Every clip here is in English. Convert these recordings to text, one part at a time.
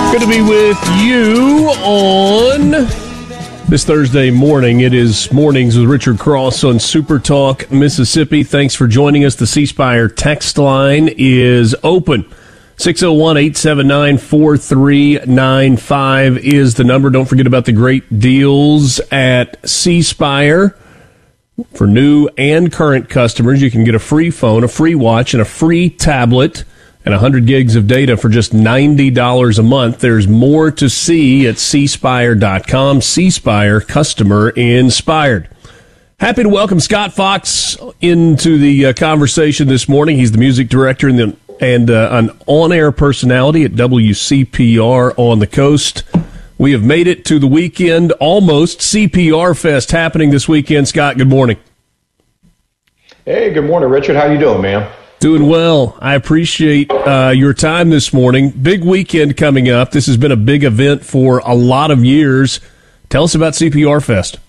Good to be with you on this Thursday morning. It is Mornings with Richard Cross on Super Talk Mississippi. Thanks for joining us. The C Spire text line is open. 601-879-4395 is the number. Don't forget about the great deals at C Spire. For new and current customers, you can get a free phone, a free watch, and a free tablet, and 100 gigs of data for just $90 a month. There's more to see at cspire.com. C Spire, customer inspired. Happy to welcome Scott Fox into the conversation this morning. He's the music director and an on-air personality at WCPR on the coast. We have made it to the weekend, almost. CPR Fest happening this weekend. Scott, good morning. Hey, good morning, Richard. How you doing, man? Doing well. I appreciate your time this morning. Big weekend coming up. This has been a big event for a lot of years. Tell us about CPR Fest.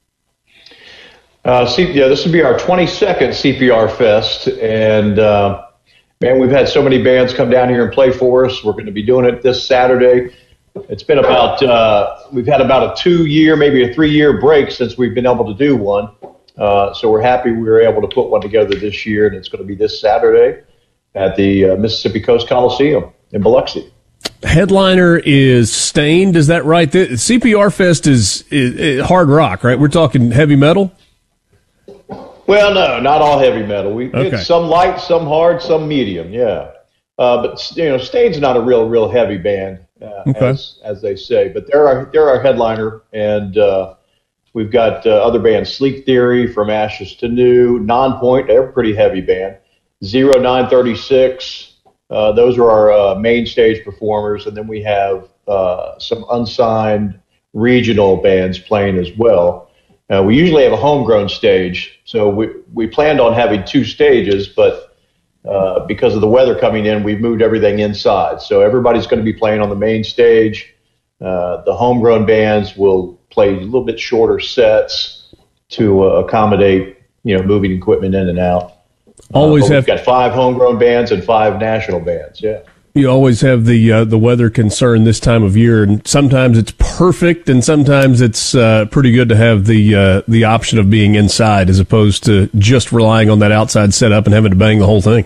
This will be our 22nd CPR Fest, and man, we've had so many bands come down here and play for us. We're going to be doing it this Saturday. It's been we've had about a 2-year, maybe a 3-year break since we've been able to do one. So we're happy we were able to put one together this year, and it's going to be this Saturday at the Mississippi Coast Coliseum in Biloxi. Headliner is Staind, is that right? The CPR Fest is hard rock, right? We're talking heavy metal? Well, no, not all heavy metal. We did some light, some hard, some medium, yeah. But Staind's not a real heavy band, as they say. But they're our headliner, and we've got other bands: Sleep Theory, From Ashes to New, Nonpoint. They're a pretty heavy band. 0936. Those are our main stage performers, and then we have some unsigned regional bands playing as well. We usually have a homegrown stage, so we planned on having 2 stages, but because of the weather coming in, we've moved everything inside. So everybody's going to be playing on the main stage. The homegrown bands will play a little bit shorter sets to accommodate, moving equipment in and out. We've got 5 homegrown bands and 5 national bands. Yeah. You always have the weather concern this time of year, and sometimes it's perfect, and sometimes it's pretty good to have the option of being inside as opposed to just relying on that outside setup and having to bang the whole thing.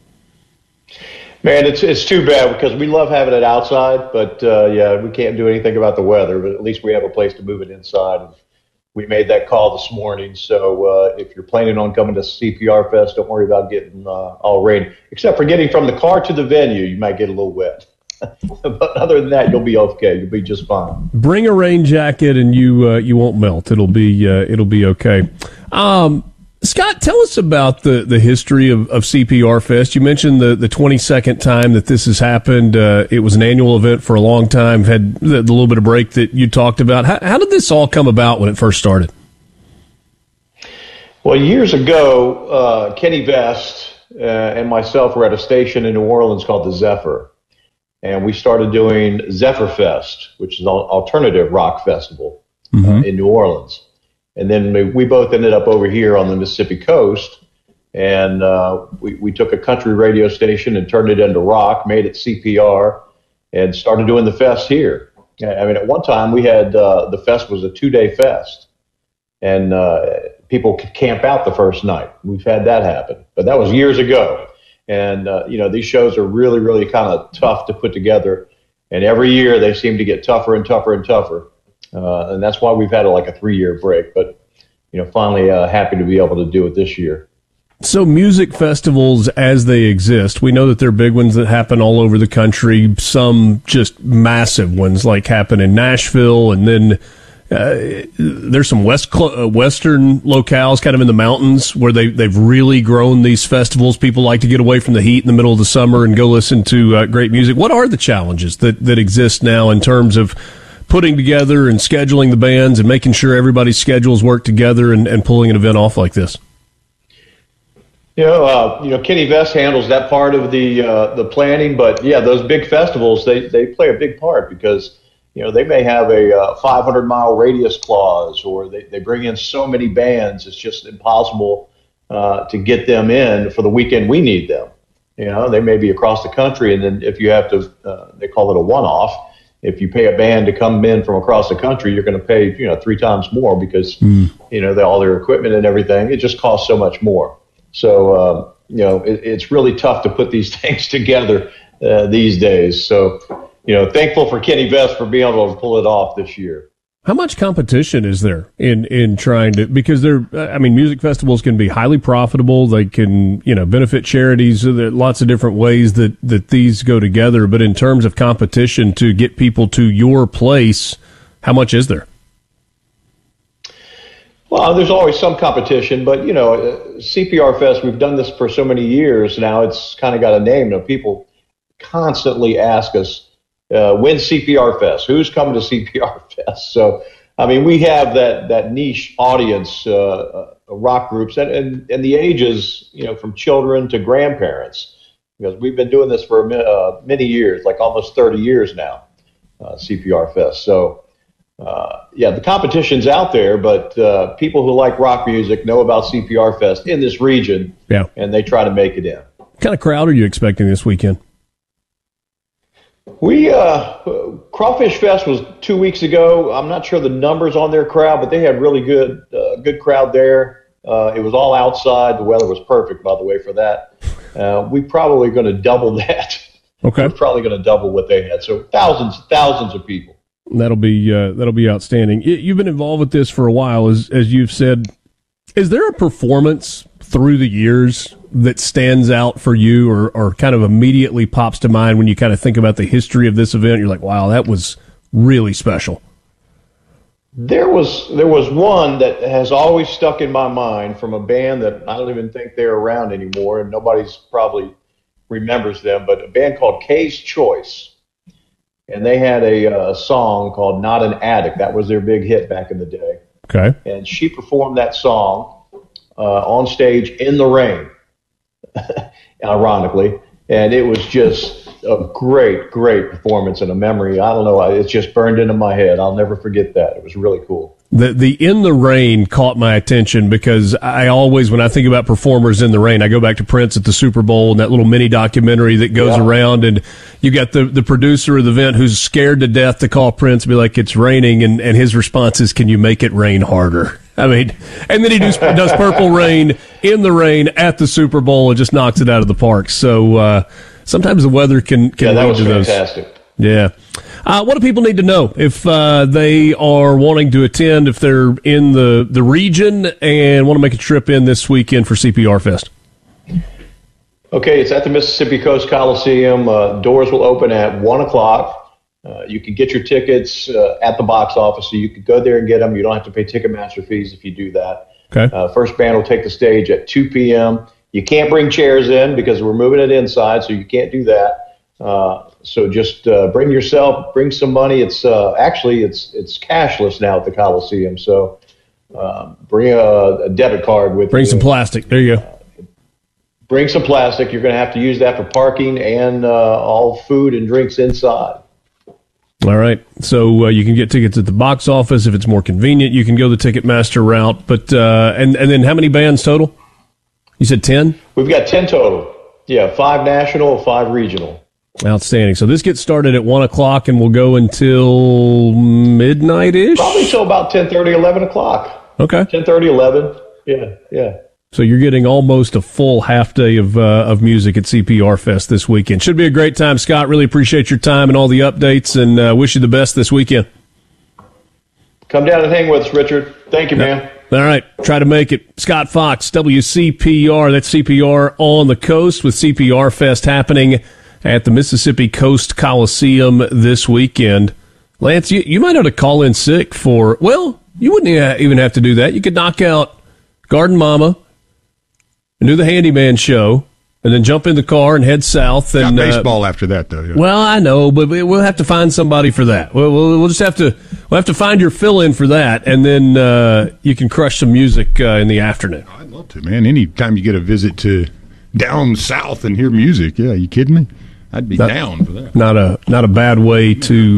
Man, it's too bad because we love having it outside, but we can't do anything about the weather. But at least we have a place to move it inside. And we made that call this morning, so if you're planning on coming to CPR Fest, don't worry about getting all rain. Except for getting from the car to the venue, you might get a little wet. But other than that, you'll be okay. You'll be just fine. Bring a rain jacket, and you won't melt. It'll be okay. Scott, tell us about the history of CPR Fest. You mentioned the 22nd time that this has happened. It was an annual event for a long time, had the little bit of break that you talked about. How did this all come about when it first started? Well, years ago, Kenny Vest and myself were at a station in New Orleans called the Zephyr, and we started doing Zephyr Fest, which is an alternative rock festival in New Orleans. And then we both ended up over here on the Mississippi coast, and we took a country radio station and turned it into rock, made it CPR, and started doing the fest here. I mean, at one time we had the fest was a 2-day fest, and people could camp out the first night. We've had that happen, but that was years ago. And these shows are really kind of tough to put together, and every year they seem to get tougher and tougher and tougher. And that's why we've had a 3-year break, but finally happy to be able to do it this year. So music festivals as they exist, we know that there are big ones that happen all over the country, some just massive ones like happen in Nashville, and then there's some western locales kind of in the mountains where they've really grown these festivals. People like to get away from the heat in the middle of the summer and go listen to great music. What are the challenges that exist now in terms of putting together and scheduling the bands and making sure everybody's schedules work together and pulling an event off like this? Kenny Vest handles that part of the planning, but those big festivals, they play a big part because, they may have a 500-mile radius clause, or they bring in so many bands, it's just impossible to get them in for the weekend we need them. They may be across the country, and then if you have to, they call it a one-off. if you pay a band to come in from across the country, you're going to pay, 3 times more because, all their equipment and everything, it just costs so much more. So, it's really tough to put these things together these days. So, thankful for Kenny Best for being able to pull it off this year. How much competition is there in trying to, because music festivals can be highly profitable. They can, benefit charities. There are lots of different ways that these go together. But in terms of competition to get people to your place, how much is there? Well, there's always some competition, but, CPR Fest, we've done this for so many years now, it's kind of got a name. People constantly ask us, when's CPR Fest? Who's coming to CPR Fest? So, we have that niche audience, rock groups, and the ages, from children to grandparents, because we've been doing this for many years, like almost 30 years now, CPR Fest. So, the competition's out there, but people who like rock music know about CPR Fest in this region, and they try to make it in. What kind of crowd are you expecting this weekend? Crawfish Fest was 2 weeks ago. I'm not sure the numbers on their crowd, but they had really good crowd there. It was all outside. The weather was perfect, by the way, for that. We're probably going to double that. Okay. We're probably going to double what they had. So thousands of people. That'll be outstanding. You've been involved with this for a while, as you've said. Is there a performance through the years that stands out for you or kind of immediately pops to mind when you kind of think about the history of this event? You're like, wow, that was really special. There was one that has always stuck in my mind from a band that I don't even think they're around anymore, and nobody's probably remembers them, but a band called Kay's Choice. And they had a song called Not an Addict. That was their big hit back in the day. Okay. And she performed that song on stage in the rain, ironically. And it was just a great performance and a memory. I don't know. It's just burned into my head. I'll never forget that. It was really cool. The In the Rain caught my attention because I always, when I think about performers in the rain, I go back to Prince at the Super Bowl and that little mini documentary that goes around, and you got the producer of the event who's scared to death to call Prince and be like, it's raining, and his response is, can you make it rain harder? And then he does Purple Rain in the rain at the Super Bowl and just knocks it out of the park. So sometimes the weather can lead that was to fantastic. Those. Yeah. What do people need to know if they are wanting to attend, if they're in the region and want to make a trip in this weekend for CPR Fest? Okay, it's at the Mississippi Coast Coliseum. Doors will open at 1 o'clock. You can get your tickets at the box office, so you can go there and get them. You don't have to pay Ticketmaster fees if you do that. Okay. First band will take the stage at 2 p.m. You can't bring chairs in because we're moving it inside, so you can't do that. So just bring yourself, bring some money. It's actually it's cashless now at the Coliseum, so bring a debit card with you. Bring some plastic. There you go. Bring some plastic. You're going to have to use that for parking and all food and drinks inside. All right. So you can get tickets at the box office. If it's more convenient, you can go the Ticketmaster route. But and then how many bands total? You said 10? We've got 10 total. Yeah, 5 national, 5 regional. Outstanding. So this gets started at 1 o'clock and will go until midnight-ish? Probably till about 10:30, 11 o'clock. Okay. 10:30, 11. Yeah. So you're getting almost a full half day of music at CPR Fest this weekend. Should be a great time, Scott. Really appreciate your time and all the updates, and wish you the best this weekend. Come down and hang with us, Richard. Thank you, man. All right. Try to make it. Scott Fox, WCPR. That's CPR on the coast, with CPR Fest happening at the Mississippi Coast Coliseum this weekend. Lance, you might have to call in sick for, well, you wouldn't even have to do that. You could knock out Garden Mama and do the Handyman show, and then jump in the car and head south. And got baseball after that, though. Yeah. Well, I know, but we'll have to find somebody for that. We'll just have to find your fill-in for that, and then you can crush some music in the afternoon. I'd love to, man. Anytime you get a visit to down south and hear music, yeah, you kidding me? I'd be down for that. Not a bad way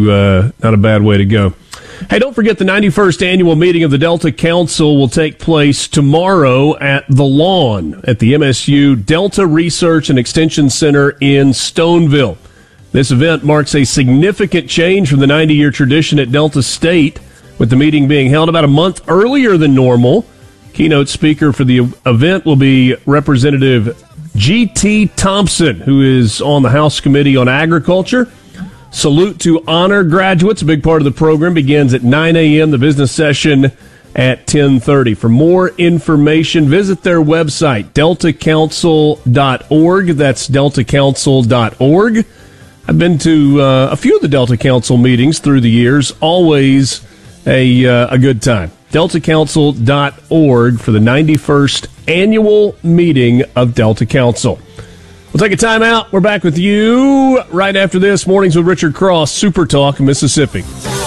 to go. Hey, don't forget the 91st annual meeting of the Delta Council will take place tomorrow at The Lawn at the MSU Delta Research and Extension Center in Stoneville. This event marks a significant change from the 90-year tradition at Delta State, with the meeting being held about a month earlier than normal. Keynote speaker for the event will be Representative G.T. Thompson, who is on the House Committee on Agriculture. Salute to Honor graduates. A big part of the program begins at 9 a.m., the business session at 10:30. For more information, visit their website, deltacouncil.org. That's deltacouncil.org. I've been to a few of the Delta Council meetings through the years. Always a good time. deltacouncil.org for the 91st annual meeting of Delta Council. We'll take a time out. We're back with you right after this. Mornings with Richard Cross, Super Talk, Mississippi.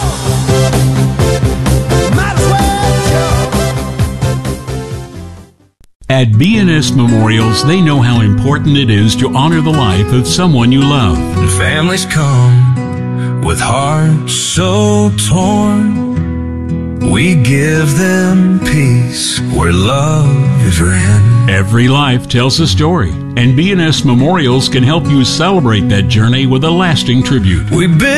At B&S Memorials, they know how important it is to honor the life of someone you love. And families come with hearts so torn. We give them peace where love is ran. Every life tells a story, and B&S Memorials can help you celebrate that journey with a lasting tribute. We've been